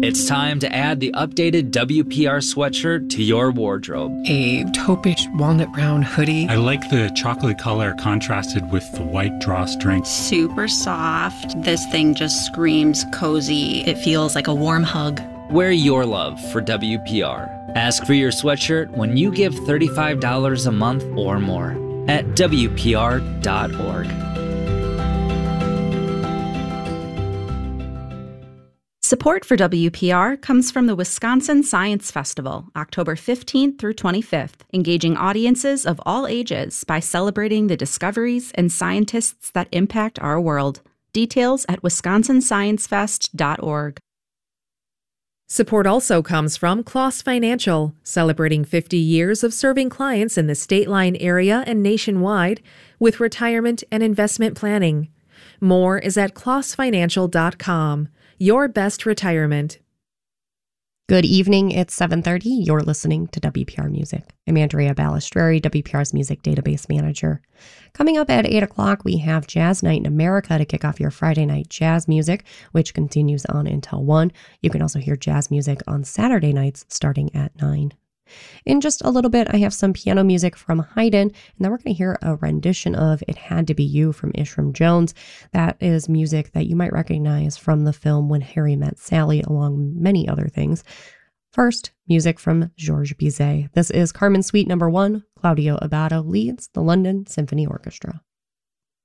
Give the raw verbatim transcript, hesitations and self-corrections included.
It's time to add the updated W P R sweatshirt to your wardrobe. A taupish walnut brown hoodie. I like the chocolate color contrasted with the white drawstring. Super soft. This thing just screams cozy. It feels like a warm hug. Wear your love for W P R. Ask for your sweatshirt when you give thirty-five dollars a month or more at W P R dot org. Support for W P R comes from the Wisconsin Science Festival, October fifteenth through twenty-fifth, engaging audiences of all ages by celebrating the discoveries and scientists that impact our world. Details at wisconsin science fest dot org. Support also comes from Kloss Financial, celebrating fifty years of serving clients in the State Line area and nationwide with retirement and investment planning. More is at kloss financial dot com. Your best retirement. Good evening. It's seven thirty. You're listening to W P R Music. I'm Andrea Balistreri, W P R's Music Database Manager. Coming up at eight o'clock, we have Jazz Night in America to kick off your Friday night jazz music, which continues on until one. You can also hear jazz music on Saturday nights starting at nine. In just a little bit, I have some piano music from Haydn, and then we're going to hear a rendition of It Had to Be You from Ishram Jones. That is music that you might recognize from the film When Harry Met Sally, along many other things. First, music from Georges Bizet. This is Carmen Suite number one. Claudio Abbado leads the London Symphony Orchestra.